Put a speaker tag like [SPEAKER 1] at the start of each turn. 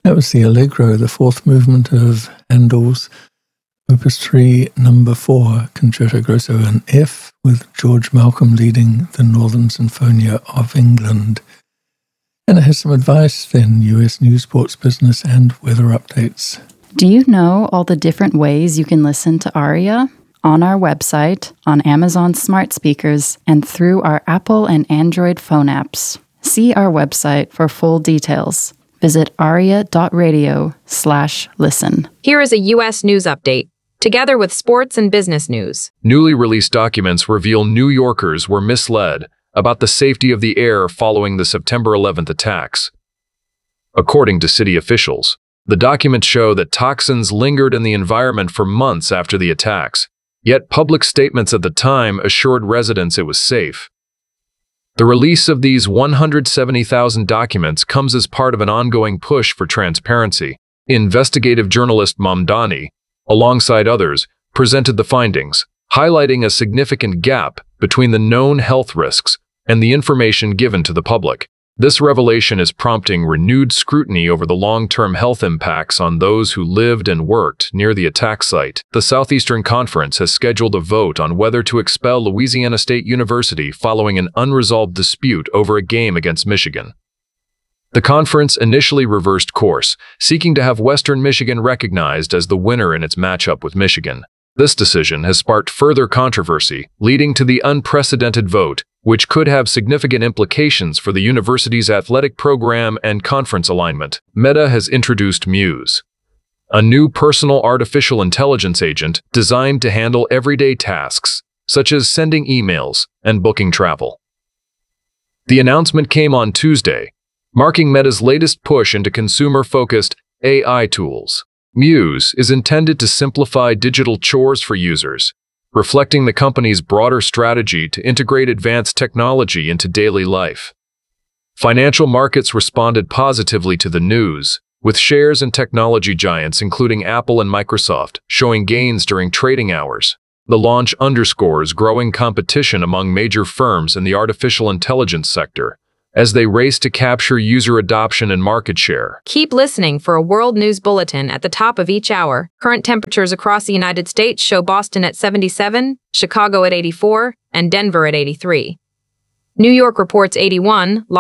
[SPEAKER 1] That was the Allegro, the fourth movement of Handel's Opus 3, number 4, Concerto Grosso in F, with George Malcolm leading the Northern Sinfonia of England. And it has some advice, then US news, sports, business, and weather updates.
[SPEAKER 2] Do you know all the different ways you can listen to ARIA? On our website, on Amazon smart speakers, and through our Apple and Android phone apps. See our website for full details. Visit aria.radio/listen.
[SPEAKER 3] Here is a U.S. news update, together with sports and business news.
[SPEAKER 4] Newly released documents reveal New Yorkers were misled about the safety of the air following the September 11th attacks. According to city officials, the documents show that toxins lingered in the environment for months after the attacks, yet public statements at the time assured residents it was safe. The release of these 170,000 documents comes as part of an ongoing push for transparency. Investigative journalist Mamdani, alongside others, presented the findings, highlighting a significant gap between the known health risks and the information given to the public. This revelation is prompting renewed scrutiny over the long-term health impacts on those who lived and worked near the attack site. The Southeastern Conference has scheduled a vote on whether to expel Louisiana State University following an unresolved dispute over a game against Michigan. The conference initially reversed course, seeking to have Western Michigan recognized as the winner in its matchup with Michigan. This decision has sparked further controversy, leading to the unprecedented vote, which could have significant implications for the university's athletic program and conference alignment. Meta has introduced Muse, a new personal artificial intelligence agent designed to handle everyday tasks, such as sending emails and booking travel. The announcement came on Tuesday, marking Meta's latest push into consumer-focused AI tools. Muse is intended to simplify digital chores for users, reflecting the company's broader strategy to integrate advanced technology into daily life. Financial markets responded positively to the news, with shares in technology giants including Apple and Microsoft showing gains during trading hours. The launch underscores growing competition among major firms in the artificial intelligence sector, as they race to capture user adoption and market share.
[SPEAKER 3] Keep listening for a world news bulletin at the top of each hour. Current temperatures across the United States show Boston at 77, Chicago at 84, and Denver at 83. New York reports 81,